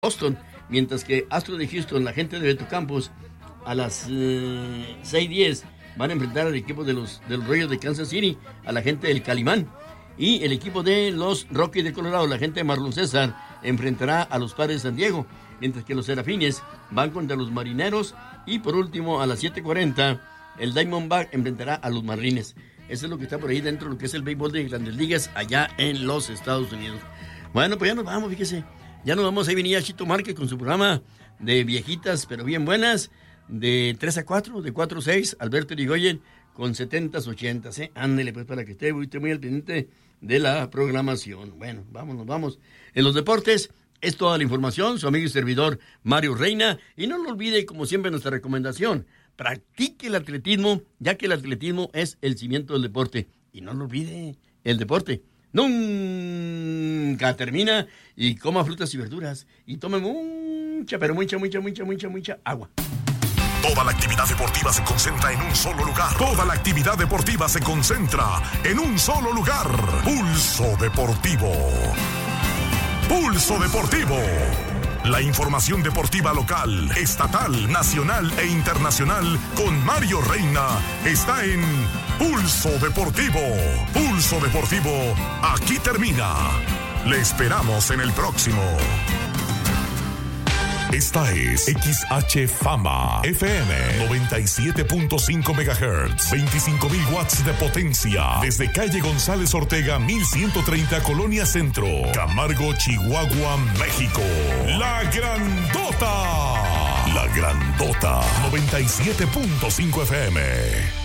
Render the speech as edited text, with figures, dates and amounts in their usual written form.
Boston, mientras que Astros de Houston, la gente de Beto Campos, a las 6:10 van a enfrentar al equipo de los Rojos de Kansas City, a la gente del Calimán. Y el equipo de los Rockies de Colorado, la gente de Marlon César, enfrentará a los Padres de San Diego, mientras que los Serafines van contra los Marineros. Y por último, a las 7:40, el Diamondback enfrentará a los Marlins. Eso es lo que está por ahí dentro de lo que es el béisbol de Grandes Ligas allá en los Estados Unidos. Bueno, pues ya nos vamos, fíjese. Ya nos vamos, ahí venía Chito Márquez con su programa de viejitas, pero bien buenas, de 3 a 4, de 4 a 6, Alberto Irigoyen con 70s, 80s, ándele pues para que esté muy al pendiente de la programación. Bueno, vamos. En los deportes es toda la información, su amigo y servidor Mario Reina, y no lo olvide, como siempre, nuestra recomendación, practique el atletismo, ya que el atletismo es el cimiento del deporte, y no lo olvide, el deporte nunca termina, y coma frutas y verduras y tome mucha agua. Toda la actividad deportiva se concentra en un solo lugar. Toda la actividad deportiva se concentra en un solo lugar. Pulso Deportivo. Pulso Deportivo. La información deportiva local, estatal, nacional e internacional con Mario Reina está en Pulso Deportivo. Pulso Deportivo, aquí termina. Le esperamos en el próximo. Esta es XH Fama FM 97.5 MHz, 25,000 watts de potencia, desde calle González Ortega 1130, Colonia Centro, Camargo, Chihuahua, México. La Grandota 97.5 FM.